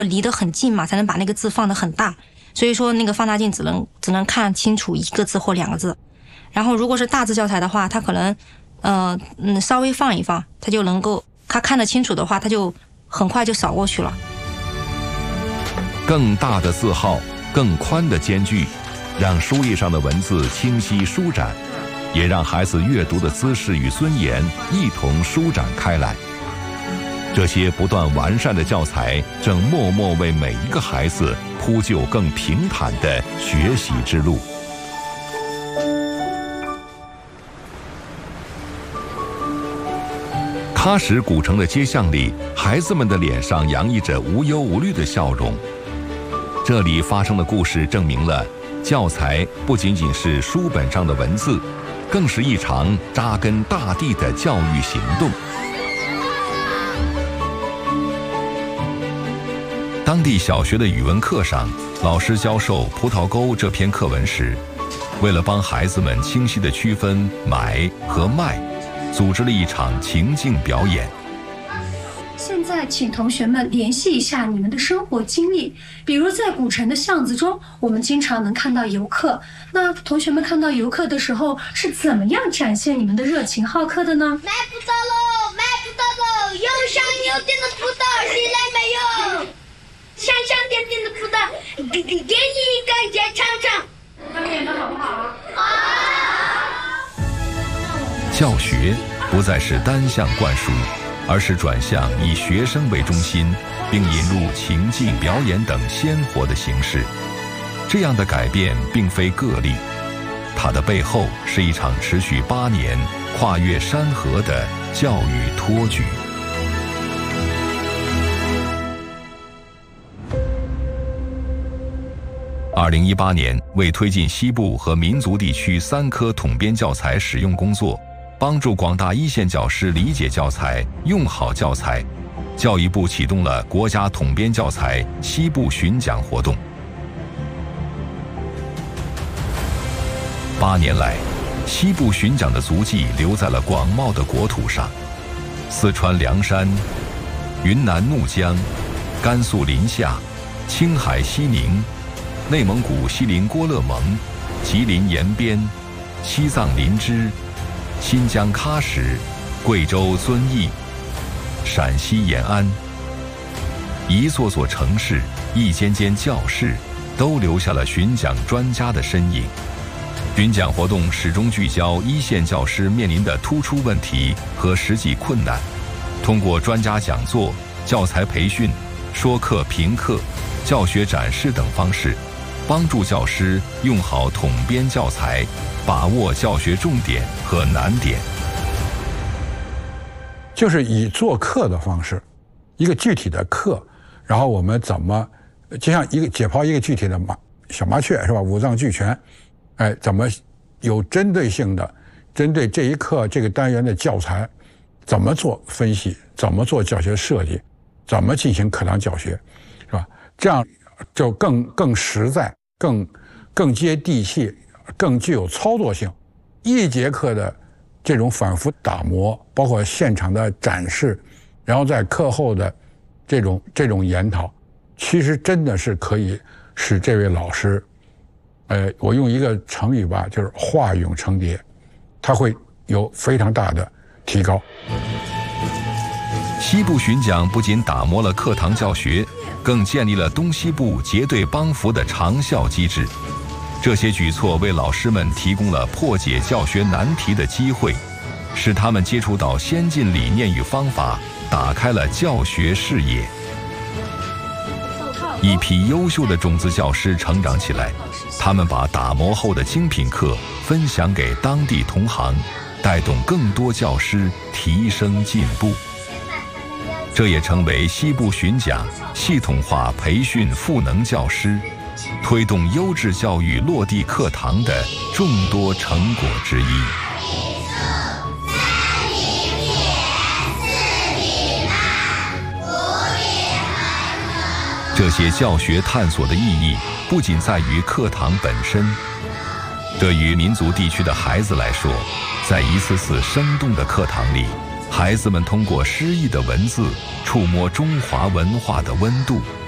离得很近嘛，才能把那个字放得很大。所以说那个放大镜只能看清楚1个字或2个字。然后如果是大字教材的话，它可能稍微放一放，它就能够他看得清楚的话，他就很快就扫过去了。 更大的字号，更宽的间距，让书页上的文字清晰舒展，也让孩子阅读的姿势与尊严一同舒展开来。这些不断完善的教材，正默默为每一个孩子铺就更平坦的学习之路。喀什古城的街巷里，孩子们的脸上洋溢着无忧无虑的笑容。这里发生的故事证明了，教材不仅仅是书本上的文字，更是一场扎根大地的教育行动。当地小学的语文课上，老师教授《葡萄沟》这篇课文时，为了帮孩子们清晰地区分买和卖，组织了一场情境表演。 现在请同学们联系一下你们的生活经历，比如在古城的巷子中，我们经常能看到游客。那同学们看到游客的时候，是怎么样展现你们的热情好客的呢？ 买葡萄喽，买葡萄喽，有香有甜的葡萄，谁来买哟？香香甜甜的葡萄，给你一个也尝尝。他们演的好不好啊？好。 教学不再是单向灌输，而是转向以学生为中心，并引入情境表演等鲜活的形式。这样的改变并非个例，它的背后是一场持续8年、跨越山河的教育托举。2018年，为推进西部和民族地区3科统编教材使用工作，帮助广大一线教师理解教材、用好教材，教育部启动了国家统编教材西部巡讲活动。8年来，西部巡讲的足迹留在了广袤的国土上，四川凉山、云南怒江、甘肃临夏、青海西宁、内蒙古锡林郭勒盟、吉林延边、西藏林芝、新疆喀什、贵州遵义、陕西延安，一座座城市，一间间教室，都留下了巡讲专家的身影。巡讲活动始终聚焦一线教师面临的突出问题和实际困难，通过专家讲座、教材培训、说课评课、教学展示等方式，帮助教师用好统编教材，把握教学重点和难点。 就是以做课的方式，一个具体的课，然后我们怎么，就像一个解剖一个具体的小麻雀是吧？五脏俱全，怎么有针对性的针对这一课这个单元的教材，怎么做分析，怎么做教学设计，怎么进行课堂教学，是吧？这样就更实在，更接地气，更具有操作性。一节课的这种反复打磨，包括现场的展示，然后在课后的这种研讨，其实真的是可以使这位老师，我用一个成语吧，就是化蛹成蝶，他会有非常大的提高。 西部巡讲不仅打磨了课堂教学，更建立了东西部结对帮扶的长效机制。这些举措为老师们提供了破解教学难题的机会，使他们接触到先进理念与方法，打开了教学视野。一批优秀的种子教师成长起来，他们把打磨后的精品课分享给当地同行，带动更多教师提升进步。这也成为西部巡讲系统化培训赋能教师，推动优质教育落地课堂的众多成果之一。这些教学探索的意义不仅在于课堂本身，对于民族地区的孩子来说，在一次次生动的课堂里，孩子们通过诗意的文字触摸中华文化的温度，